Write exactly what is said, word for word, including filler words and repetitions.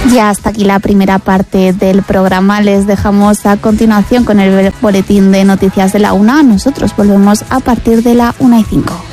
Ya hasta aquí la primera parte del programa. Les dejamos a continuación con el boletín de noticias de la una. Nosotros volvemos a partir de la una y cinco.